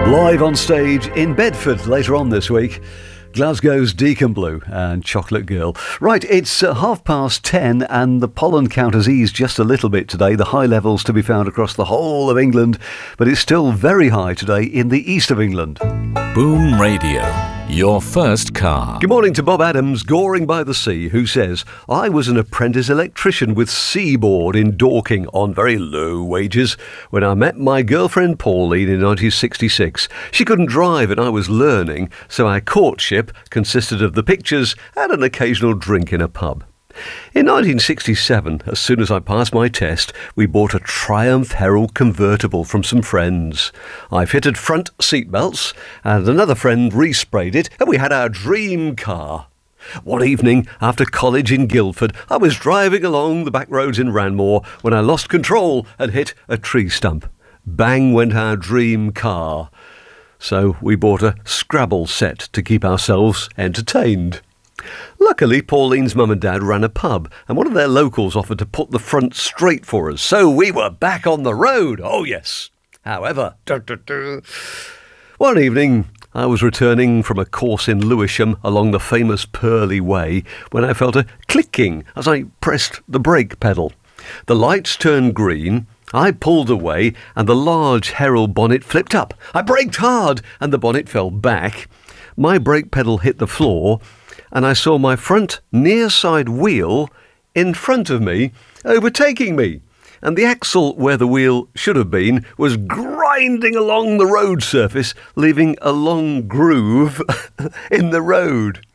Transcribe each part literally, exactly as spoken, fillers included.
Live on stage in Bedford later on this week, Glasgow's Deacon Blue and Chocolate Girl. Right, it's uh, half past ten and the pollen count has eased just a little bit today. The high levels to be found across the whole of England, but it's still very high today in the east of England. Boom Radio, your first car. Good morning to Bob Adams, Goring by the Sea, who says, I was an apprentice electrician with Seaboard in Dorking on very low wages when I met my girlfriend Pauline in nineteen sixty-six. She couldn't drive and I was learning, so our courtship consisted of the pictures and an occasional drink in a pub. In nineteen sixty-seven, as soon as I passed my test, we bought a Triumph Herald convertible from some friends. I fitted front seat belts, and another friend resprayed it, and we had our dream car. One evening, after college in Guildford, I was driving along the back roads in Ranmore when I lost control and hit a tree stump. Bang went our dream car. So we bought a Scrabble set to keep ourselves entertained. Luckily, Pauline's mum and dad ran a pub, and one of their locals offered to put the front straight for us, so we were back on the road. Oh, yes. However, duh, duh, duh. One evening, I was returning from a course in Lewisham along the famous Purley Way when I felt a clicking as I pressed the brake pedal. The lights turned green. I pulled away, and the large Herald bonnet flipped up. I braked hard, and the bonnet fell back. My brake pedal hit the floor, and I saw my front near side wheel in front of me, overtaking me. And the axle where the wheel should have been was grinding along the road surface, leaving a long groove in the road.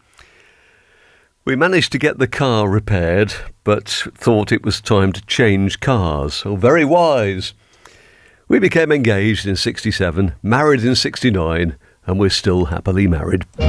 We managed to get the car repaired, but thought it was time to change cars. Oh, very wise. We became engaged in sixty-seven, married in sixty-nine, and we're still happily married.